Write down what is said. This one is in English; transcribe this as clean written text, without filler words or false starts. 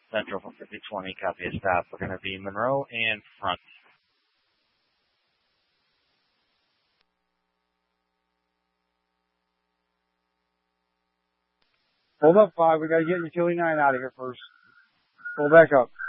Central for 5020, copy a stop. We're going to be Monroe and front. Hold up, 5. We got to get utility 9 out of here first. Pull back up.